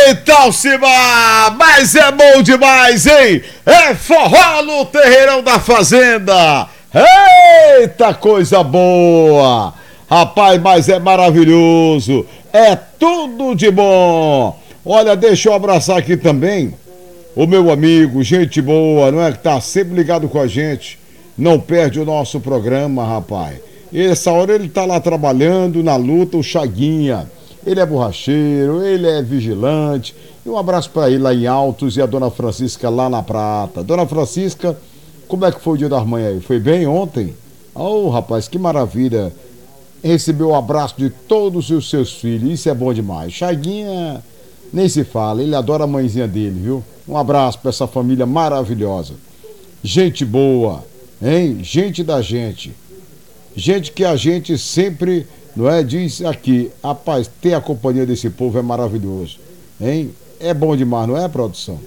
Eita, Alcimar, mas é bom demais, hein? É forró no terreirão da fazenda. Eita, coisa boa. Rapaz, mas é maravilhoso. É tudo de bom. Olha, deixa eu abraçar aqui também o meu amigo, gente boa, não é? Que tá sempre ligado com a gente. Não perde o nosso programa, rapaz. E essa hora ele tá lá trabalhando na luta, o Chaguinha. Ele é borracheiro, ele é vigilante. E um abraço para ele lá em Altos e a dona Francisca lá na Prata. Dona Francisca, como é que foi o dia das mães aí? Foi bem ontem? Oh, rapaz, que maravilha. Recebeu o abraço de todos os seus filhos. Isso é bom demais. Chaguinha, nem se fala. Ele adora a mãezinha dele, viu? Um abraço para essa família maravilhosa. Gente boa, hein? Gente da gente. Gente que a gente sempre... Não é? Diz aqui, rapaz, ter a companhia desse povo é maravilhoso, hein? É bom demais, não é, produção?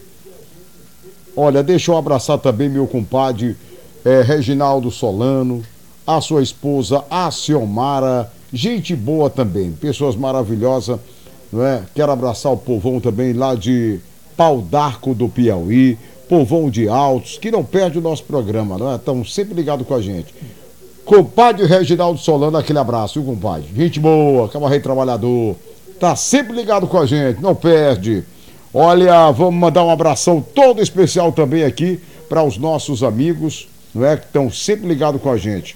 Olha, deixa eu abraçar também meu compadre Reginaldo Solano, a sua esposa, a Ciomara, gente boa também, pessoas maravilhosas, não é? Quero abraçar o povão também lá de Pau d'Arco do Piauí, povão de Altos, que não perde o nosso programa, não é? Estão sempre ligados com a gente. Compadre Reginaldo Solano, aquele abraço, viu, compadre? Gente boa, camarada trabalhador, tá sempre ligado com a gente, não perde. Olha, vamos mandar um abração todo especial também aqui para os nossos amigos, não é? Que estão sempre ligados com a gente.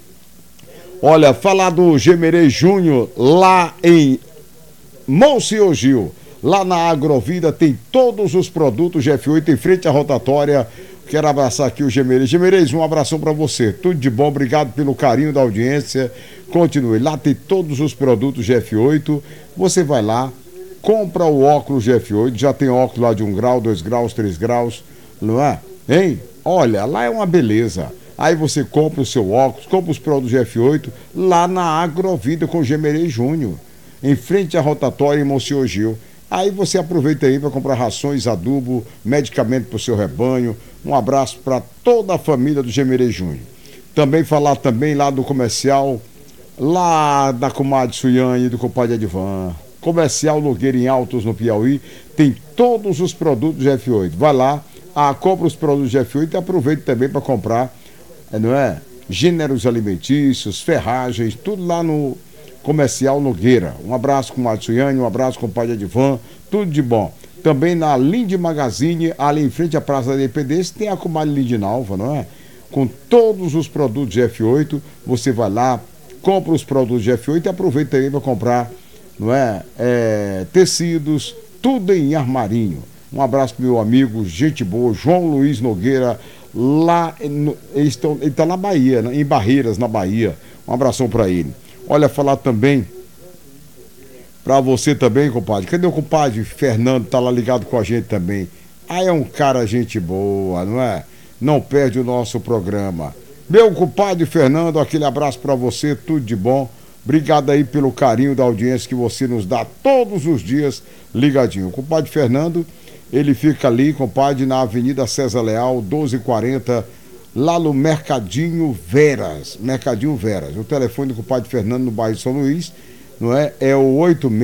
Olha, falar do Gemerei Júnior lá em Monsenhor Gil, lá na Agrovida tem todos os produtos GF8 em frente à rotatória. Quero abraçar aqui o Gemerez. Gemerez, um abração para você. Tudo de bom, obrigado pelo carinho da audiência. Continue. Lá tem todos os produtos GF8. Você vai lá, compra o óculos GF8. Já tem óculos lá de 1 grau, 2 graus, 3 graus. Não é? Hein? Olha, lá é uma beleza. Aí você compra o seu óculos, compra os produtos GF8 lá na Agrovida com o Gemerez Júnior, em frente à rotatória em Monsenhor Gil. Aí você aproveita aí para comprar rações, adubo, medicamento para o seu rebanho. Um abraço para toda a família do Gemerez Júnior. Também falar também lá do comercial, lá da comadre Suiane e do compadre Edvan. Comercial Nogueira em Altos, no Piauí, tem todos os produtos F8. Vai lá, compra os produtos F8 e aproveita também para comprar, não é? Gêneros alimentícios, ferragens, tudo lá no Comercial Nogueira. Um abraço com o Matsuiane, um abraço com o pai Edvan, tudo de bom. Também na Linde Magazine, ali em frente à Praça da Independência, tem a comadre Lindinalva, não é? Com todos os produtos de F8, você vai lá, compra os produtos de F8 e aproveita aí para comprar, não é? Tecidos, tudo em armarinho. Um abraço pro meu amigo, gente boa, João Luiz Nogueira, lá, ele está na Bahia, em Barreiras, na Bahia. Um abração para ele. Olha, falar também pra você também, compadre. Cadê o compadre Fernando? Tá lá ligado com a gente também. Aí é um cara gente boa, não é? Não perde o nosso programa. Meu compadre Fernando, aquele abraço pra você, tudo de bom. Obrigado aí pelo carinho da audiência que você nos dá todos os dias ligadinho. O compadre Fernando, ele fica ali, compadre, na Avenida César Leal, 1240, lá no Mercadinho Veras. Mercadinho Veras. O telefone do compadre Fernando no bairro de São Luís, não é? É o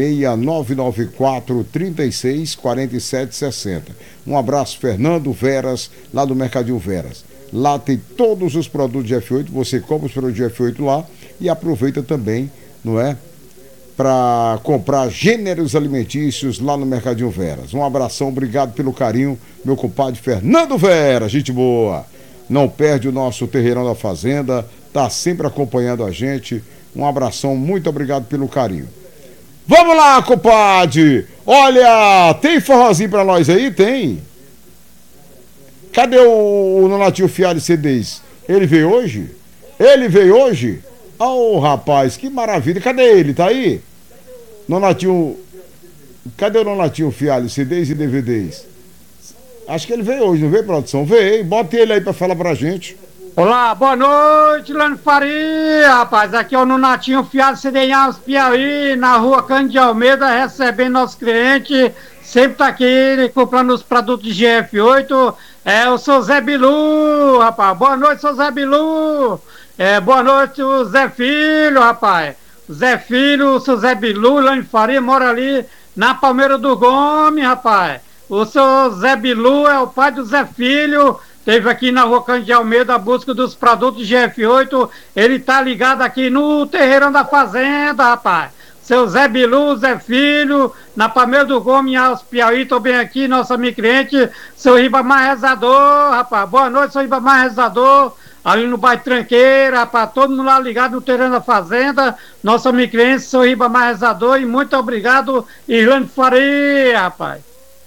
86994-364760. Um abraço, Fernando Veras, lá do Mercadinho Veras. Lá tem todos os produtos de F8, você compra os produtos de F8 lá e aproveita também, não é? Para comprar gêneros alimentícios lá no Mercadinho Veras. Um abração, obrigado pelo carinho, meu compadre Fernando Veras, gente boa. Não perde o nosso Terreirão da Fazenda, tá sempre acompanhando a gente. Um abração, muito obrigado pelo carinho. Vamos lá, compadre! Olha, tem forrozinho pra nós aí? Tem. Cadê o Nonatinho Fialho CDs? Ele veio hoje? Ele veio hoje? Oh, rapaz, que maravilha. Cadê ele? Tá aí? Nonatinho... Cadê o Nonatinho Fialho, CDs e DVDs? Acho que ele veio hoje, não veio, produção? Veio, bota ele aí pra falar pra gente. Olá, boa noite, Lano Faria, rapaz. Aqui é o Nonatinho Fiado, CD em Alves, Piauí, na rua Cândido de Almeida, recebendo nosso cliente. Sempre tá aqui comprando os produtos de GF8. É o seu Zé Bilu, rapaz. Boa noite, seu Zé Bilu. Boa noite, o Zé Filho, rapaz. O Zé Filho, o seu Zé Bilu, Lano Faria, mora ali na Palmeira do Gomes, rapaz. O seu Zé Bilu é o pai do Zé Filho. Teve aqui na Rua Cândido de Almeida a busca dos produtos GF8. Ele tá ligado aqui no Terreirão da Fazenda, rapaz. Seu Zé Bilu, Zé Filho, na Palmeira do Gomes, em Alves, Piauí, tô bem aqui, nosso amigo cliente, seu Ribamar Rezador, rapaz. Boa noite, seu Ribamar Rezador, ali no bairro Tranqueira, rapaz, todo mundo lá ligado no Terreiro da Fazenda, nosso amigo cliente, seu Ribamar Rezador, e muito obrigado, Irlande Faria, rapaz.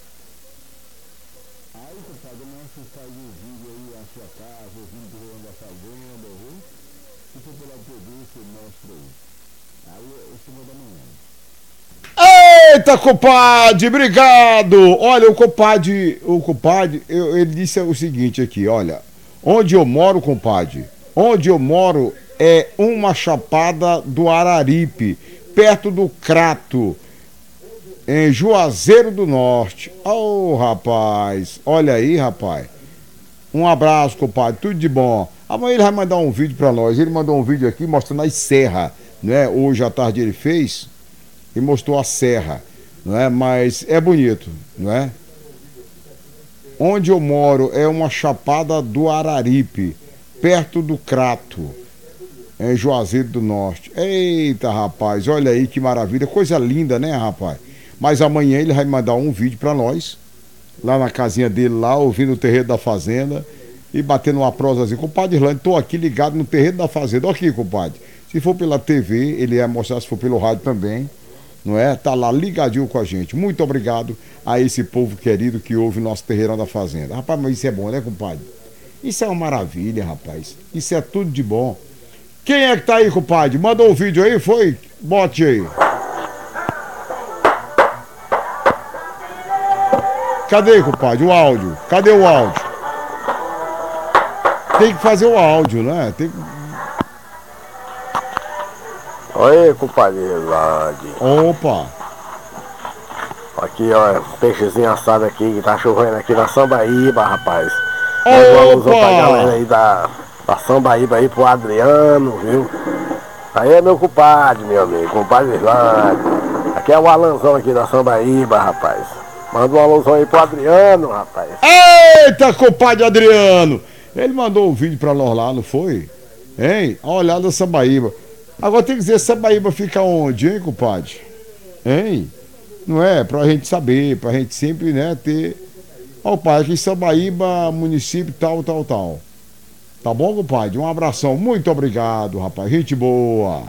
Eita, compadre, obrigado! Olha, o compadre, ele disse o seguinte aqui, olha, onde eu moro, compadre, onde eu moro é uma chapada do Araripe, perto do Crato, em Juazeiro do Norte. Ô, rapaz, olha aí, rapaz. Um abraço, compadre, tudo de bom. Amanhã ele vai mandar um vídeo pra nós, ele mandou um vídeo aqui mostrando as serras, né? Hoje à tarde ele fez e mostrou a serra, não é? Mas é bonito, não é? Onde eu moro é uma chapada do Araripe, perto do Crato, em Juazeiro do Norte. Eita, rapaz, olha aí que maravilha, coisa linda, né, rapaz? Mas amanhã ele vai mandar um vídeo pra nós, lá na casinha dele, lá, ouvindo o Terreiro da Fazenda e batendo uma prosazinha. Compadre Irlande, tô aqui ligado no Terreiro da Fazenda. Olha aqui, compadre. Se for pela TV, ele ia mostrar, se for pelo rádio também, não é? Tá lá ligadinho com a gente. Muito obrigado a esse povo querido que ouve o nosso Terreirão da Fazenda. Rapaz, mas isso é bom, né, compadre? Isso é uma maravilha, rapaz. Isso é tudo de bom. Quem é que tá aí, compadre? Mandou um vídeo aí, foi? Bote aí. Cadê, compadre, o áudio? Cadê o áudio? Tem que fazer o áudio, né? Tem que... Oi, compadre Irlande. Opa! Aqui, ó, peixezinho assado aqui, que tá chovendo aqui na Sambaíba, rapaz. Opa! Pra galera aí da Sambaíba aí, pro Adriano, viu? Aí é meu compadre, meu amigo, compadre Irlande. Aqui é o Alanzão aqui da Sambaíba, rapaz. Manda um alusão aí pro Adriano, rapaz. Eita, compadre Adriano! Ele mandou um vídeo pra nós lá, não foi? Hein? A olhada da Sambaíba. Agora tem que dizer, Sambaíba fica onde, hein, compadre? Hein? Não é? Pra gente saber, pra gente sempre, né, ter... Ó, pai, aqui em Sambaíba, município tal. Tá bom, compadre? Um abração. Muito obrigado, rapaz. Gente boa.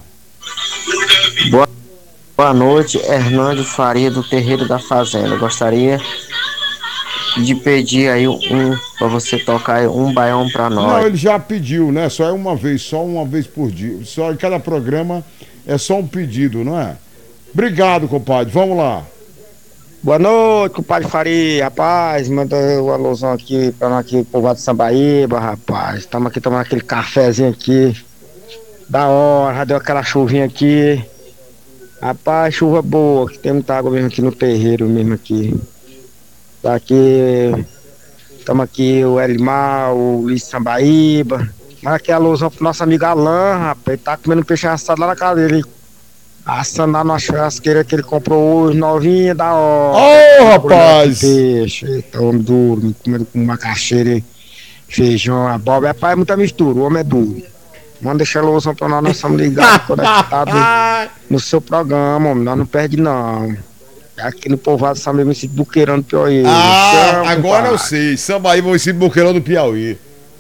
Boa noite, Hernando Faria do Terreiro da Fazenda. Gostaria de pedir aí pra você tocar aí um baião pra nós. Não, ele já pediu, né? Só uma vez por dia. Só em cada programa é só um pedido, não é? Obrigado, compadre. Vamos lá. Boa noite, compadre Faria, rapaz, manda o alusão aqui pra nós aqui, povoado de Sambaíba, rapaz. Estamos aqui tomando aquele cafezinho aqui, da hora, já deu aquela chuvinha aqui. Rapaz, chuva boa, que tem muita água mesmo aqui no terreiro mesmo aqui. Daqui, estamos aqui o Elimar, o Luiz Sambaíba. Mas aqui é a alusão pro nosso amigo Alan, rapaz, ele tá comendo peixe assado lá na casa dele. Assando lá na churrasqueira que ele comprou hoje, novinha, da hora. Ô, rapaz! Peixe, tá homem duro, comendo com macaxeira, feijão, abóbora. Rapaz, é muita mistura, o homem é duro. Manda deixar a alusão pra nós estamos ligados, conectados no seu programa, homem, nós não perde não. Aqui no povoado de Sambaíba, município de Buqueirão do Piauí. Ah, agora eu sei, Sambaíba, município de Buqueirão do Piauí.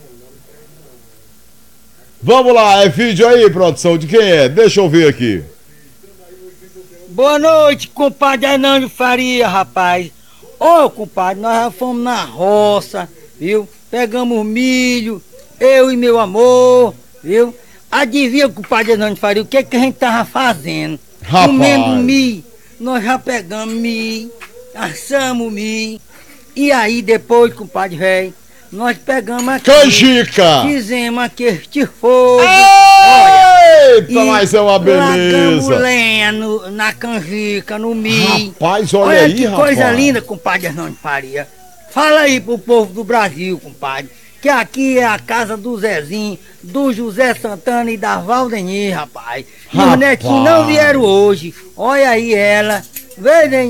Vamos lá, é vídeo aí, produção, de quem é? Deixa eu ver aqui. Boa noite, compadre Hernando Faria, rapaz. Ô, compadre, nós já fomos na roça, viu? Pegamos milho, eu e meu amor, viu? Adivinha, compadre Hernando Faria, o que a gente tava fazendo? Rapaz. Comendo milho. Nós já pegamos milho, assamos milho. E aí depois, compadre velho, nós pegamos aqui. Canjica! Fizemos aqui este fogo. Eita, mas é uma beleza! Largamos lenha na canjica, no milho. Rapaz, olha aí, que rapaz. Coisa linda, compadre Hernando Faria. Fala aí pro povo do Brasil, compadre, que aqui é a casa do Zezinho, do José Santana e da Valdemir, rapaz. E os netinhos não vieram hoje. Olha aí ela. Vem,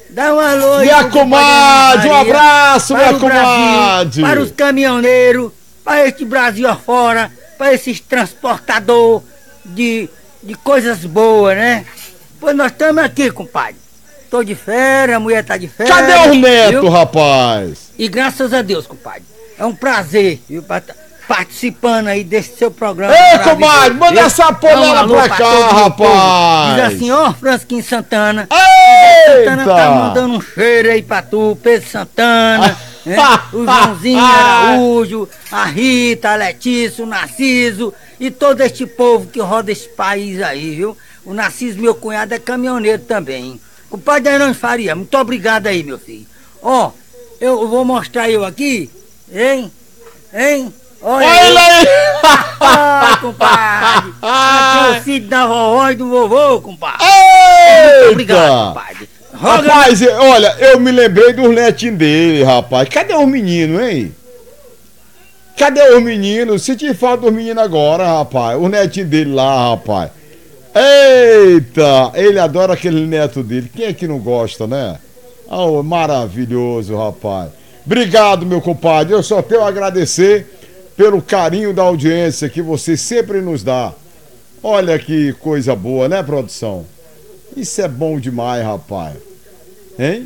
Dá um alô aí. Minha comadre, um abraço, minha comadre. Para os caminhoneiros, para este Brasil afora, para esses transportadores de coisas boas, né? Pois nós estamos aqui, compadre. Tô de férias, a mulher tá de férias. Cadê o neto, rapaz? E graças a Deus, compadre. É um prazer, viu, participando aí desse seu programa. Ei, comadre, manda essa polera pra cá, rapaz. Diz assim, ó, Francisquinho Santana. Eita! Santana tá mandando um cheiro aí pra tu, Pedro Santana, né? O Joãozinho Araújo, a Rita, a Letícia, o Narciso e todo este povo que roda esse país aí, viu? O Narciso, meu cunhado, é caminhoneiro também. Compadre Hernandes Faria, muito obrigado aí, meu filho. Ó, eu vou mostrar eu aqui, hein? Olha ele aí! Ai, compadre! Aqui é o sítio da vovó e do vovô, compadre! Eita! Obrigado, compadre! Rapaz, olha, eu me lembrei dos netinhos dele, rapaz. Cadê os meninos, hein? Cadê os meninos? Senti falta dos meninos agora, rapaz. O netinho dele lá, rapaz. Eita! Ele adora aquele neto dele. Quem é que não gosta, né? Oh, maravilhoso, rapaz. Obrigado, meu compadre. Eu só tenho a agradecer pelo carinho da audiência que você sempre nos dá. Olha que coisa boa, né, produção? Isso é bom demais, rapaz. Hein?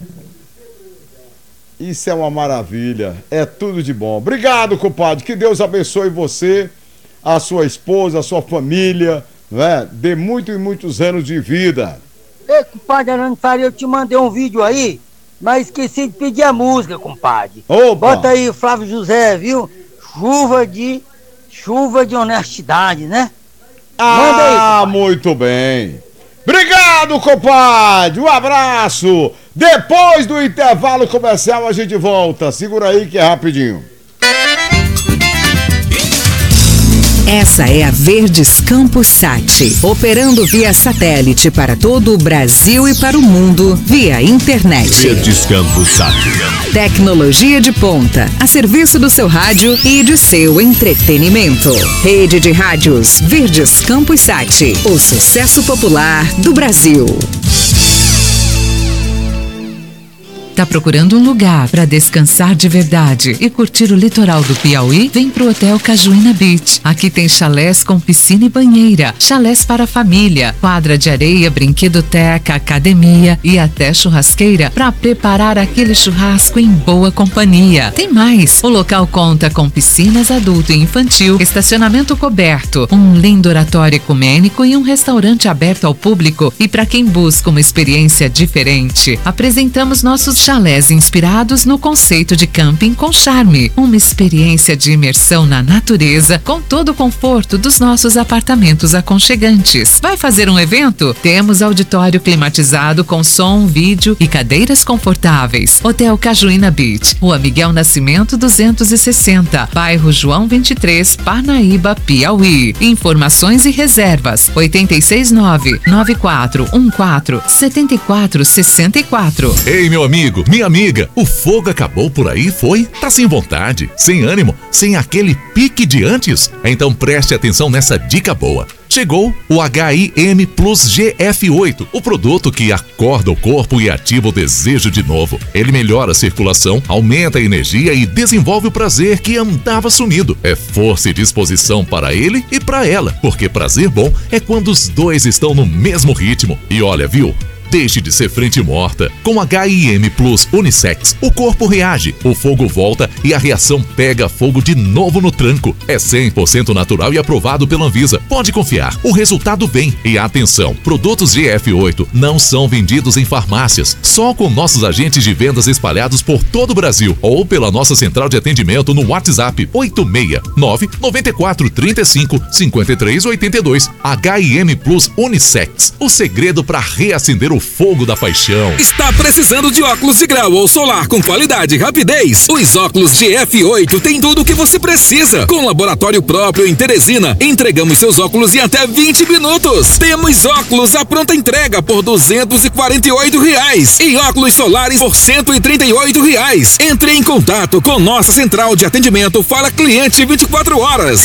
Isso é uma maravilha. É tudo de bom. Obrigado, compadre. Que Deus abençoe você, a sua esposa, a sua família, né? Dê muitos e muitos anos de vida. Ei, compadre Hernandes Faria, eu te mandei um vídeo aí, mas esqueci de pedir a música, compadre. Opa. Bota aí, Flávio José, viu? Chuva de honestidade, né? Manda aí, compadre. Muito bem. Obrigado, compadre. Um abraço. Depois do intervalo comercial a gente volta. Segura aí que é rapidinho. Essa é a Verdes Campos Sat, operando via satélite para todo o Brasil e para o mundo via internet. Verdes Campos Sat. Tecnologia de ponta, a serviço do seu rádio e de seu entretenimento. Rede de rádios Verdes Campos Sat, o sucesso popular do Brasil. Tá procurando um lugar para descansar de verdade e curtir o litoral do Piauí? Vem pro Hotel Cajuína Beach. Aqui tem chalés com piscina e banheira, chalés para família, quadra de areia, brinquedoteca, academia e até churrasqueira para preparar aquele churrasco em boa companhia. Tem mais! O local conta com piscinas adulto e infantil, estacionamento coberto, um lindo oratório ecumênico e um restaurante aberto ao público. E para quem busca uma experiência diferente, apresentamos nossos chalés inspirados no conceito de camping com charme, uma experiência de imersão na natureza com todo o conforto dos nossos apartamentos aconchegantes. Vai fazer um evento? Temos auditório climatizado com som, vídeo e cadeiras confortáveis. Hotel Cajuína Beach, Rua Miguel Nascimento 260, bairro João 23, Parnaíba, Piauí. Informações e reservas 869-9414-7464. Ei, meu amigo, minha amiga, o fogo acabou por aí, foi? Tá sem vontade, sem ânimo, sem aquele pique de antes? Então preste atenção nessa dica boa. Chegou o HIM Plus GF8, o produto que acorda o corpo e ativa o desejo de novo. Ele melhora a circulação, aumenta a energia e desenvolve o prazer que andava sumido. É força e disposição para ele e para ela, porque prazer bom é quando os dois estão no mesmo ritmo. E olha, viu? Deixe de ser frente morta. Com HIM Plus Unissex, o corpo reage, o fogo volta e a reação pega fogo de novo no tranco. É 100% natural e aprovado pela Anvisa. Pode confiar, o resultado vem. E atenção, produtos GF8 não são vendidos em farmácias, só com nossos agentes de vendas espalhados por todo o Brasil ou pela nossa central de atendimento no WhatsApp 869-9435-5382. HIM Plus Unissex, o segredo para reacender o fogo da paixão. Está precisando de óculos de grau ou solar com qualidade e rapidez? Os óculos GF8 têm tudo o que você precisa. Com laboratório próprio em Teresina, entregamos seus óculos em até 20 minutos. Temos óculos à pronta entrega por R$248 e óculos solares por R$138. Entre em contato com nossa central de atendimento Fala Cliente 24 horas.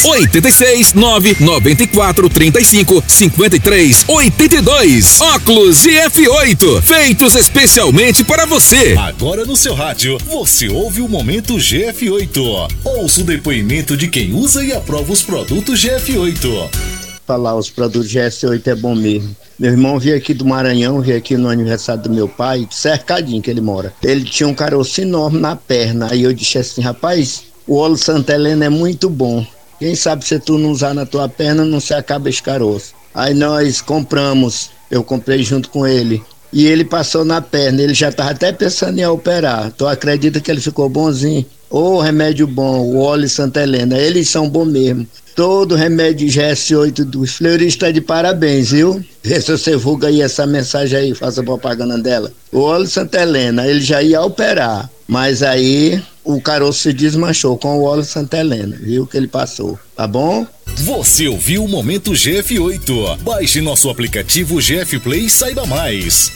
86-9-94-35-53-82. Óculos GF8. GF8, feitos especialmente para você. Agora no seu rádio, você ouve o Momento GF8. Ouça o depoimento de quem usa e aprova os produtos GF8. Falar, os produtos GF8 é bom mesmo. Meu irmão veio aqui do Maranhão, veio aqui no aniversário do meu pai, cercadinho que ele mora. Ele tinha um caroço enorme na perna. Aí eu disse assim, rapaz, o óleo Santa Helena é muito bom. Quem sabe se tu não usar na tua perna, não se acaba esse caroço. Aí nós compramos, eu comprei junto com ele. E ele passou na perna, ele já estava até pensando em operar. Tu acredita que ele ficou bonzinho? Ô, remédio bom, o óleo Santa Helena, eles são bons mesmo. Todo remédio GS8 dos fleuristas de parabéns, viu? Vê se você divulga aí essa mensagem aí, faça propaganda dela. O óleo Santa Helena, ele já ia operar, mas aí o caroço se desmanchou com o óleo Santa Helena, viu que ele passou, tá bom? Você ouviu o Momento GF8. Baixe nosso aplicativo GF Play e saiba mais.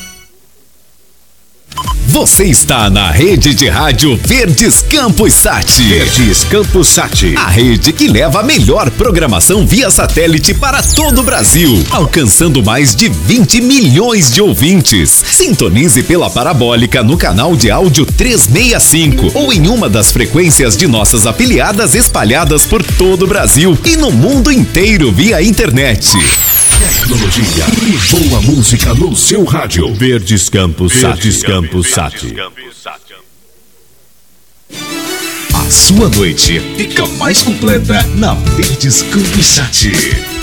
Você está na rede de rádio Verdes Campos Sat. Verdes Campos Sat. A rede que leva a melhor programação via satélite para todo o Brasil, alcançando mais de 20 milhões de ouvintes. Sintonize pela parabólica no canal de áudio 365 ou em uma das frequências de nossas afiliadas espalhadas por todo o Brasil e no mundo inteiro via internet. Tecnologia e boa música no seu rádio. Verdes Campos Sat. Verdes Campos Sat. A sua noite fica mais completa na Verdes Campos Sat.